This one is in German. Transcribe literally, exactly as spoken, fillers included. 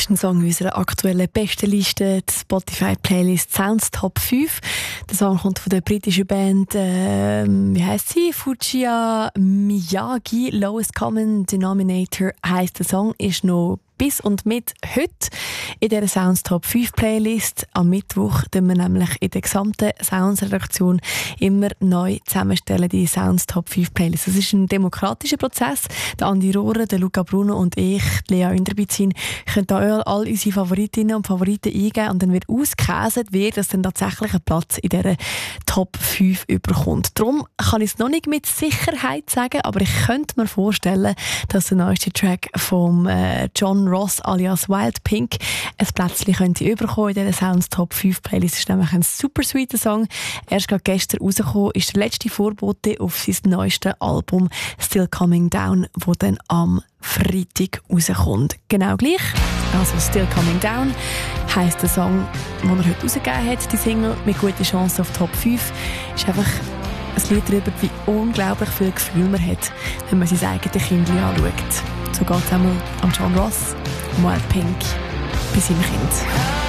ist ein Song in unserer aktuellen Bestenliste, die Spotify-Playlist Sounds Top fünf. Der Song kommt von der britischen Band, äh, wie heisst sie? Fujiya Miyagi. Lowest Common Denominator heisst der Song, ist noch bis und mit heute in dieser Sounds Top fünf Playlist. Am Mittwoch tun wir nämlich in der gesamten Sounds-Redaktion immer neu zusammenstellen, die Sounds Top fünf Playlist. Das ist ein demokratischer Prozess. Der Andi Rohrer, der Luca Bruno und ich, die Lea Inderbizin, können da all unsere Favoritinnen und Favoriten eingeben und dann wird ausgekäset, wer das dann tatsächlich einen Platz in dieser Top fünf überkommt. Darum kann ich es noch nicht mit Sicherheit sagen, aber ich könnte mir vorstellen, dass der neueste Track vom äh, John Ross alias Wild Pink ein Plätzchen könnte überkommen in dieser Sounds Top fünf Playlist. Das ist nämlich ein super sweeter Song. Erst gerade gestern rausgekommen ist der letzte Vorbote auf sein neuestes Album Still Coming Down, wo dann am Freitag rauskommt. Genau gleich. Also Still Coming Down heisst der Song, den er heute rausgegeben hat, die Single mit guter Chance auf Top fünf. Ist einfach ein Lied darüber, wie unglaublich viel Gefühl man hat, wenn man sein eigenes Kind anschaut. So geht es einmal an John Ross, Wild Pink, bei seinem Kind.